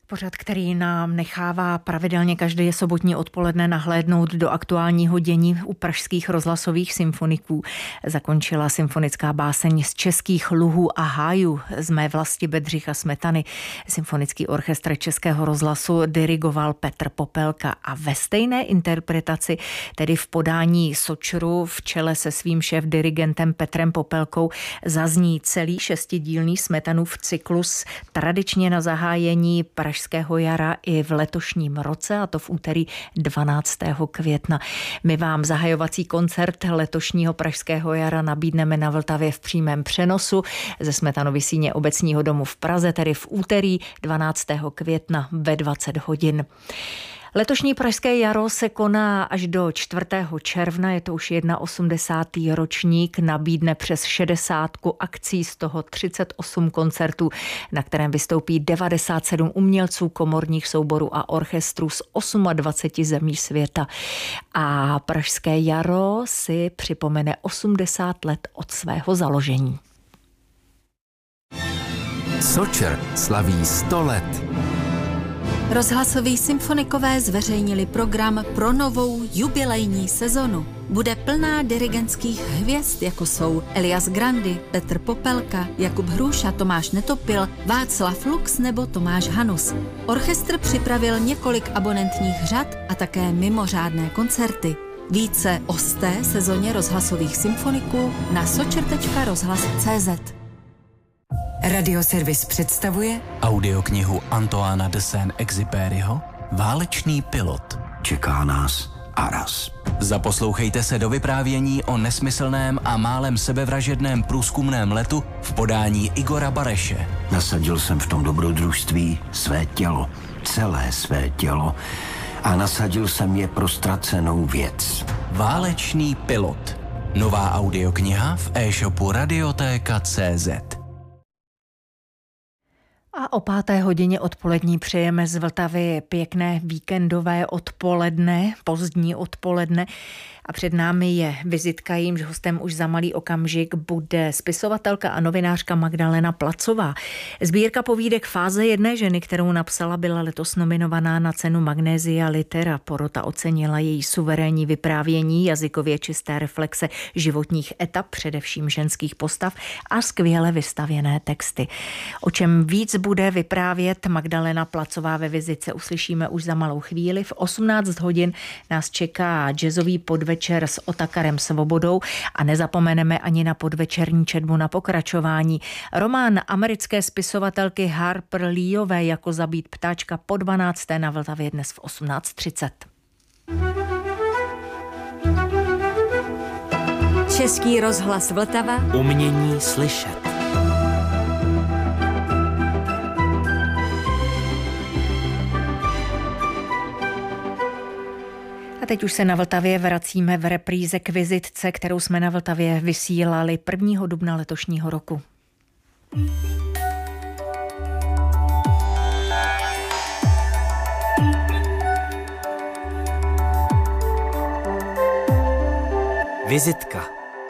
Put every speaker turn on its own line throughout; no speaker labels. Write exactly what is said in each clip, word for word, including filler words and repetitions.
Pořad, který nám nechává pravidelně každé sobotní odpoledne nahlédnout do aktuálního dění u pražských rozhlasových symfoniků, zakončila symfonická báseň z českých luhů a hájů z mé vlasti Bedřicha Smetany. Symfonický orchestr Českého rozhlasu dirigoval Petr Popelka a ve stejné interpretaci, tedy v podání Sočru v čele se svým šéfdirigentem Petrem Popelkou, zazní celý šestidílný Smetanův cyklus tradičně na zahájení Pražského jara i v letošním roce, a to v úterý dvanáctého května. My vám zahajovací koncert letošního Pražského jara nabídneme na Vltavě v přímém přenosu ze Smetanovy síně Obecního domu v Praze, tedy v úterý dvanáctého května ve dvacet hodin. Letošní Pražské jaro se koná až do čtvrtého června, je to už osmdesátý první ročník, nabídne přes šedesátku akcí, z toho třicet osm koncertů, na kterém vystoupí devadesát sedm umělců, komorních souborů a orchestrů z dvaceti osmi zemí světa. A Pražské jaro si připomene osmdesát let od svého založení.
Sočer slaví sto let.
Rozhlasoví symfonikové zveřejnili program pro novou jubilejní sezonu. Bude plná dirigentských hvězd, jako jsou Elias Grandy, Petr Popelka, Jakub Hruša, Tomáš Netopil, Václav Lux nebo Tomáš Hanus. Orchestr připravil několik abonentních řad a také mimořádné koncerty. Více o sté sezóně rozhlasových symfoniků na sočer tečka rozhlas tečka cé zet.
Radioservis představuje
Audioknihu Antoána de Saint-Exupéryho Válečný pilot.
Čeká nás Aras.
Zaposlouchejte se do vyprávění o nesmyslném a málem sebevražedném průzkumném letu v podání Igora Bareše.
Nasadil jsem v tom dobrodružství své tělo, celé své tělo, a nasadil jsem je pro ztracenou věc.
Válečný pilot. Nová audiokniha v e-shopu radiotéka tečka cé zet.
A o páté hodině odpolední přejeme z Vltavy pěkné víkendové odpoledne, pozdní odpoledne. A před námi je vizitka, jímž hostem už za malý okamžik bude spisovatelka a novinářka Magdalena Placová. Sbírka povídek Fáze jedné ženy, kterou napsala, byla letos nominovaná na cenu Magnesia Litera. Porota ocenila její suverénní vyprávění, jazykově čisté reflexe životních etap, především ženských postav, a skvěle vystavěné texty. O čem víc bude vyprávět Magdalena Placová ve vizitce, uslyšíme už za malou chvíli. V osmnáct hodin nás čeká jazzový podvečer s Otakarem Svobodou a nezapomeneme ani na podvečerní četbu na pokračování. Román americké spisovatelky Harper Leeové Jako zabít ptáčka po dvanácté na Vltavě dnes v osmnáct třicet.
Český rozhlas Vltava.
Umění slyšet.
A teď už se na Vltavě vracíme v repríze k vizitce, kterou jsme na Vltavě vysílali prvního dubna letošního roku.
Vizitka.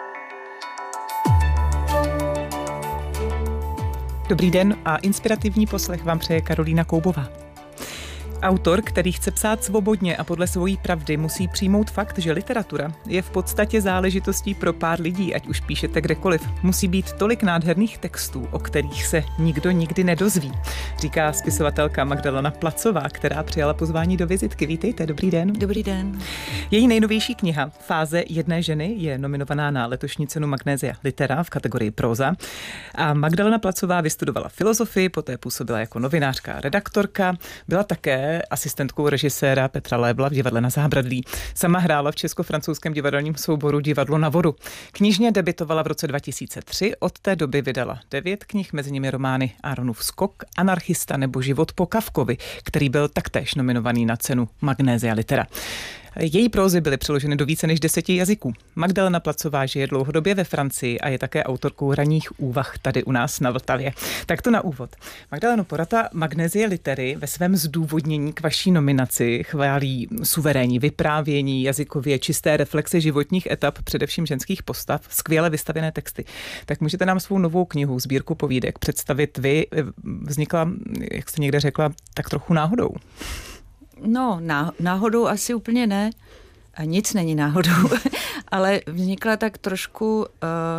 Dobrý den a inspirativní poslech vám přeje Karolína Koubová. Autor, který chce psát svobodně a podle svojí pravdy, musí přijmout fakt, že literatura je v podstatě záležitostí pro pár lidí, ať už píšete kdekoliv. Musí být tolik nádherných textů, o kterých se nikdo nikdy nedozví, říká spisovatelka Magdalena Placová, která přijala pozvání do vizitky. Vítejte, dobrý den.
Dobrý den.
Její nejnovější kniha Fáze jedné ženy je nominovaná na letošní cenu Magnesia Litera v kategorii próza. A Magdalena Placová vystudovala filozofii, poté působila jako novinářka a redaktorka, byla také asistentkou režiséra Petra Lébla v divadle Na Zábradlí. Sama hrála v česko-francouzském divadelním souboru Divadlo na vodu. Knižně debitovala v roce dva tisíce tři, od té doby vydala devět knih, mezi nimi romány Aaronův skok, Anarchista nebo Život po Kafkovi, který byl taktéž nominovaný na cenu Magnesia Litera. Její prózy byly přeloženy do více než deseti jazyků. Magdalena Placová žije dlouhodobě ve Francii a je také autorkou raných úvah tady u nás na Vltavě. Tak to na úvod. Magdaleno, porota Magnézie Litery ve svém zdůvodnění k vaší nominaci chválí suverénní vyprávění, jazykově čisté reflexe životních etap, především ženských postav, skvěle vystavěné texty. Tak můžete nám svou novou knihu, sbírku povídek, představit vy? Vznikla, jak jste někde řekla, tak trochu náhodou.
No, náhodou asi úplně ne. A nic není náhodou, ale vznikla tak trošku uh,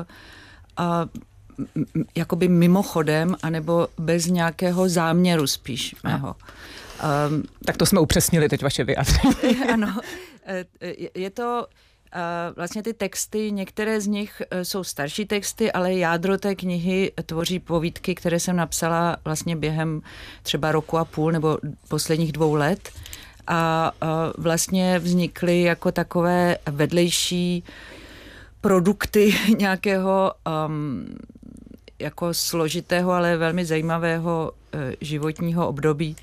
uh, jakoby mimochodem, anebo bez nějakého záměru spíš mého.
Um, tak to jsme upřesnili teď vaše vyjádření.
Ano, je to vlastně ty texty, některé z nich jsou starší texty, ale jádro té knihy tvoří povídky, které jsem napsala vlastně během třeba roku a půl nebo posledních dvou let. A vlastně vznikly jako takové vedlejší produkty nějakého um, jako složitého, ale velmi zajímavého uh, životního období.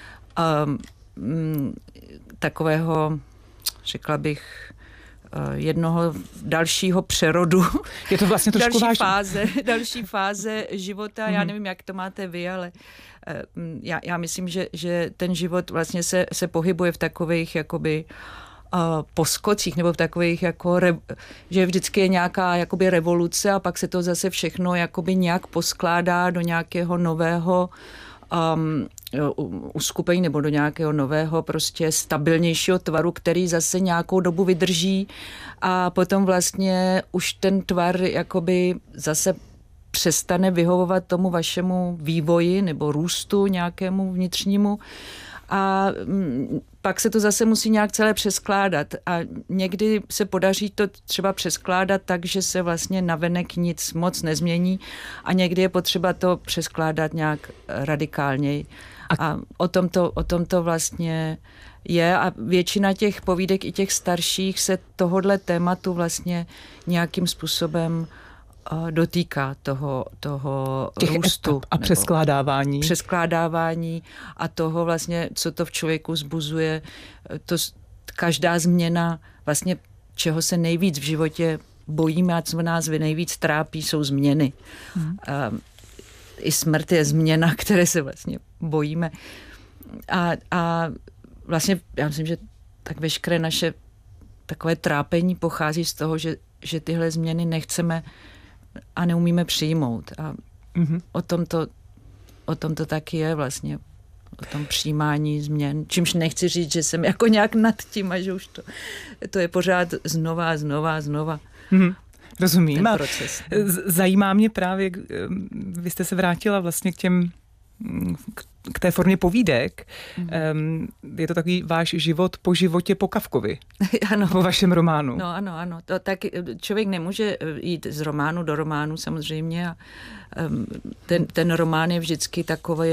Um, takového, řekla bych, jednoho dalšího přerodu.
Je to vlastně trošku
další
vážný.
fáze, další fáze života. Mm-hmm. Já nevím, jak to máte vy, ale já, já myslím, že, že ten život vlastně se, se pohybuje v takových jakoby uh, poskocích nebo v takových jako, re, že vždycky je nějaká jakoby revoluce a pak se to zase všechno jakoby nějak poskládá do nějakého nového um, uskupení nebo do nějakého nového prostě stabilnějšího tvaru, který zase nějakou dobu vydrží a potom vlastně už ten tvar jakoby zase přestane vyhovovat tomu vašemu vývoji nebo růstu nějakému vnitřnímu a pak se to zase musí nějak celé přeskládat a někdy se podaří to třeba přeskládat tak, že se vlastně navenek nic moc nezmění a někdy je potřeba to přeskládat nějak radikálněji. A o tom to, o tom to vlastně je a většina těch povídek i těch starších se tohodle tématu vlastně nějakým způsobem uh, dotýká toho, toho růstu.
A přeskládávání.
Přeskládávání a toho vlastně, co to v člověku vzbuzuje. To, každá změna vlastně, čeho se nejvíc v životě bojíme a co nás nejvíc trápí, jsou změny. Hmm. Uh, I smrt je změna, které se vlastně bojíme. A, a vlastně já myslím, že tak veškeré naše takové trápení pochází z toho, že, že tyhle změny nechceme a neumíme přijmout. A mm-hmm. o tom to, o tom to taky je vlastně. O tom přijímání změn. Čímž nechci říct, že jsem jako nějak nad tím a že už to, to je pořád znova a znova a znova.
Mm-hmm. Rozumím.
Ten proces.
Zajímá mě právě, vy jste se vrátila vlastně k těm, k té formě povídek. Mm. Je to takový váš život po životě po Kafkovi.
Ano.
Po vašem románu.
No ano, ano. To, tak člověk nemůže jít z románu do románu samozřejmě a ten, ten román je vždycky takový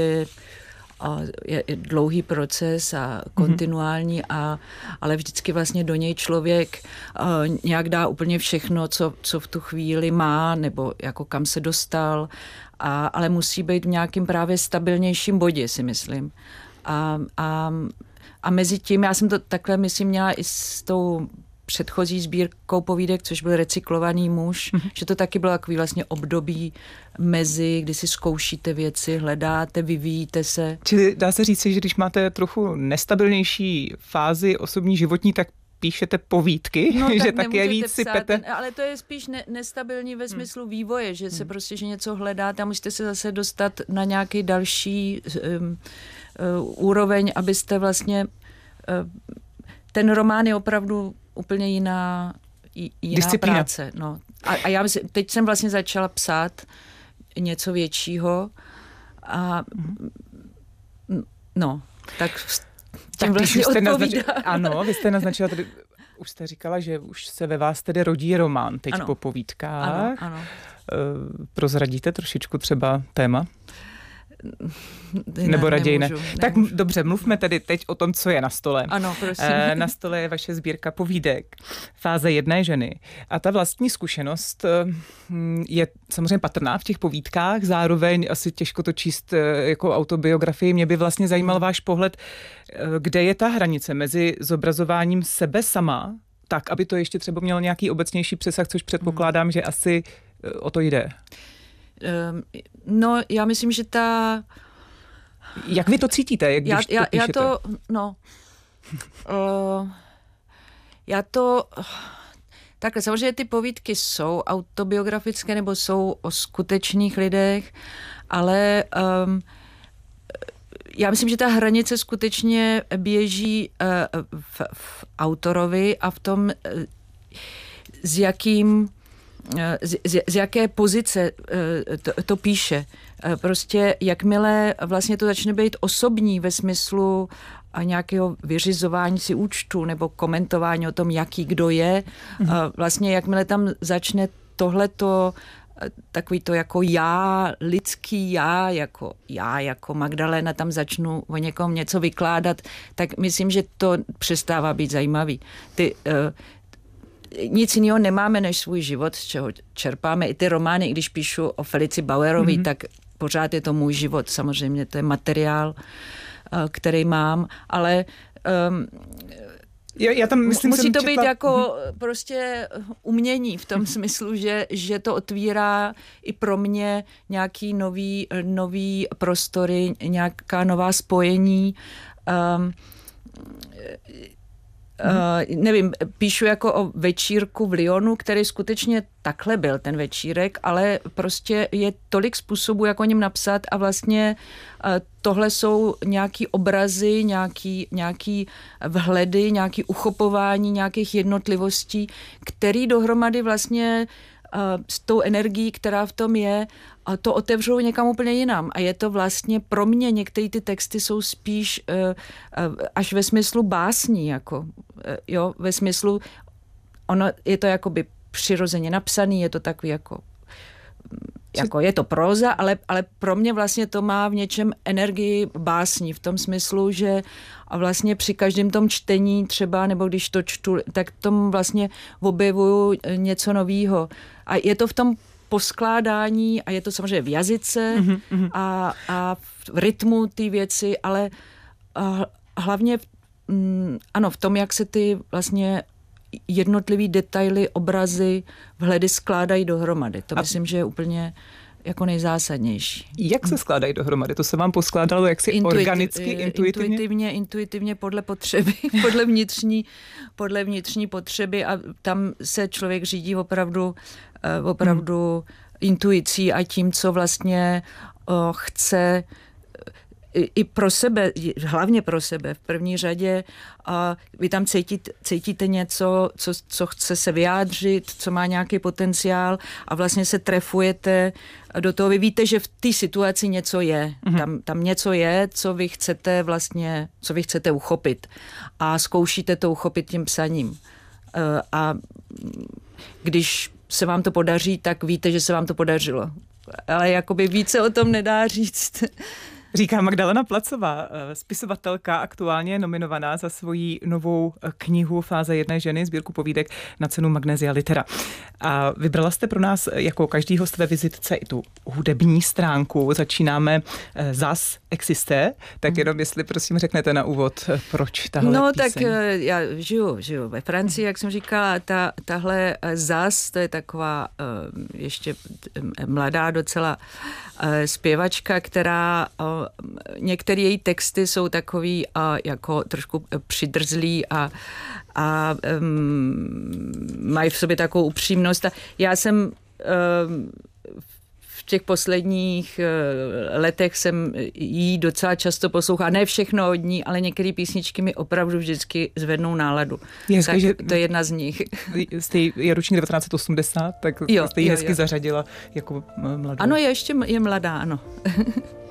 je dlouhý proces a kontinuální, a, ale vždycky vlastně do něj člověk uh, nějak dá úplně všechno, co, co v tu chvíli má, nebo jako kam se dostal, a, ale musí být v nějakým právě stabilnějším bodě, si myslím. A, a, a mezi tím, já jsem to takhle, myslím, měla i s tou předchozí sbírkou povídek, což byl Recyklovaný muž, mm-hmm. že to taky bylo takový vlastně období mezi, kdy si zkoušíte věci, hledáte, vyvíjíte se.
Čili dá se říct, že když máte trochu nestabilnější fázi osobní životní, tak píšete povídky,
no,
že tak je víc sypete.
Ale to je spíš ne, nestabilní ve smyslu hmm. vývoje, že se hmm. prostě, že něco hledáte a musíte se zase dostat na nějaký další um, uh, úroveň, abyste vlastně uh, ten román je opravdu úplně jiná, jiná
disciplína.
Práce. No. A, a já myslím, teď jsem vlastně začala psát něco většího a no, tak
tak
vlastně
naznačila, ano, vy jste naznačila, tedy, už jste říkala, že už se ve vás tedy rodí román teď ano. po povídkách.
Ano, ano.
Prozradíte trošičku třeba téma? Nebo raději ne.
Nemůžu,
tak
nemůžu.
Dobře, mluvme tedy teď o tom, co je na stole.
Ano, prosím.
E, na stole je vaše sbírka povídek, Fáze jedné ženy. A ta vlastní zkušenost je samozřejmě patrná v těch povídkách, zároveň asi těžko to číst jako autobiografii. Mě by vlastně zajímal váš pohled, kde je ta hranice mezi zobrazováním sebe sama, tak, aby to ještě třeba mělo nějaký obecnější přesah, což předpokládám, že asi o to jde.
No, já myslím, že ta...
Jak vy to cítíte, jak
já,
když to
já,
píšete?
Já to, no... uh, já to... Takhle, samozřejmě ty povídky jsou autobiografické nebo jsou o skutečných lidech, ale um, já myslím, že ta hranice skutečně běží uh, v, v autorovi a v tom, uh, s jakým, uh, z, z, z jaké pozice uh, to, to píše. Uh, prostě jakmile vlastně to začne být osobní ve smyslu a nějakého vyřizování si účtu nebo komentování o tom, jaký kdo je. Mm-hmm. A vlastně jakmile tam začne tohleto, takový to jako já, lidský já, jako já, jako Magdalena, tam začnu o někom něco vykládat, tak myslím, že to přestává být zajímavý. Ty, uh, nic jiného nemáme než svůj život, z čeho čerpáme. I ty romány, i když píšu o Felici Bauerovi, mm-hmm. tak pořád je to můj život. Samozřejmě to je materiál, který mám, ale um,
já, já tam myslím,
musí to
četla...
být jako prostě umění v tom smyslu, že, že to otvírá i pro mě nějaký nový, nový prostory, nějaká nová spojení. Um, Uh, nevím, píšu jako o večírku v Lyonu, který skutečně takhle byl ten večírek, ale prostě je tolik způsobů, jak o něm napsat a vlastně uh, tohle jsou nějaký obrazy, nějaký, nějaký vhledy, nějaký uchopování nějakých jednotlivostí, který dohromady vlastně uh, s tou energií, která v tom je, a to otevřou někam úplně jinam. A je to vlastně pro mě, některé ty texty jsou spíš uh, uh, až ve smyslu básní, jako, uh, jo, ve smyslu, ono je to jakoby přirozeně napsaný, je to takový jako, jako je to próza, ale, ale pro mě vlastně to má v něčem energii básní, v tom smyslu, že a vlastně při každém tom čtení třeba, nebo když to čtu, tak tom vlastně objevuju něco novýho. A je to v tom poskládání a je to samozřejmě v jazyce mm-hmm. a, a v rytmu ty věci, ale a hlavně mm, ano, v tom, jak se ty vlastně jednotlivý detaily, obrazy, vhledy skládají dohromady. To a myslím, že je úplně jako nejzásadnější.
Jak se skládají dohromady? To se vám poskládalo jaksi Intuitiv, organicky, intuitivně?
Intuitivně, intuitivně podle potřeby, podle vnitřní, podle vnitřní potřeby a tam se člověk řídí opravdu, opravdu hmm. intuicí a tím, co vlastně o, chce i pro sebe, hlavně pro sebe v první řadě, a vy tam cítíte, cítíte něco, co, co chce se vyjádřit, co má nějaký potenciál a vlastně se trefujete do toho. Vy víte, že v té situaci něco je. Mm-hmm. Tam, tam něco je, co vy chcete vlastně, co vy chcete uchopit. A zkoušíte to uchopit tím psaním. A když se vám to podaří, tak víte, že se vám to podařilo. Ale jakoby více o tom nedá říct.
Říká Magdalena Placová, spisovatelka, aktuálně nominovaná za svoji novou knihu Fáze jedné ženy, sbírku povídek na cenu Magnesia Litera. A vybrala jste pro nás jako každý host ve vizitce i tu hudební stránku. Začínáme Zas existé, tak jenom jestli prosím řeknete na úvod, proč tahle
No
píseň.
Tak já žiju, žiju ve Francii, jak jsem říkala, ta, tahle Zas, to je taková ještě mladá docela zpěvačka, která některé její texty jsou takový a jako trošku přidrzlí a, a um, mají v sobě takovou upřímnost. A já jsem um, v těch posledních uh, letech jsem jí docela často poslouchala. Ne všechno od ní, ale některé písničky mi opravdu vždycky zvednou náladu.
Je
tak
že
to je jedna z nich.
Jste je ročník devatenáct set osmdesát, tak
jo,
jste ji
jo,
hezky
jo.
zařadila jako mladou.
Ano, je ještě je mladá, ano.